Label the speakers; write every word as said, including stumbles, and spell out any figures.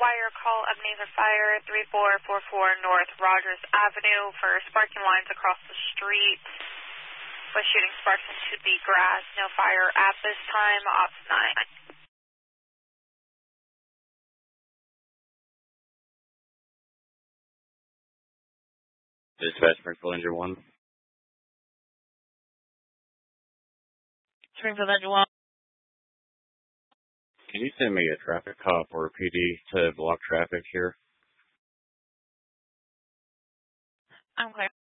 Speaker 1: wire call Ebenezer Fire, three four four four North Rogers Avenue for sparking lines across the street. Was shooting sparks into the grass. No fire at this time. Ops nine.
Speaker 2: Dispatch Springfield Engine one.
Speaker 3: Springfield Engine one.
Speaker 2: Can you send me a traffic cop or a P D to block traffic here?
Speaker 3: I'm clear.